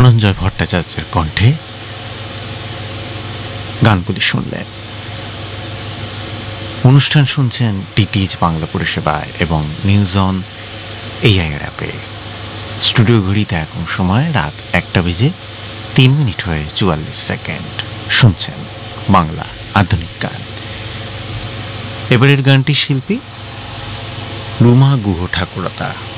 ধনঞ্জয় ভট্টাচার্যের কণ্ঠে গানগুলি শুনলেন। অনুষ্ঠান শুনছেন ডিটিএইচ বাংলা পরিষেবায় এবং নিউজ অন এআইআর অ্যাপে। স্টুডিও ঘড়িতে এখন সময় রাত 1:03 হয়ে 44 সেকেন্ড। শুনছেন বাংলা আধুনিক গান। এবারের গানটি শিল্পী রুমা গুহ ঠাকুরতা।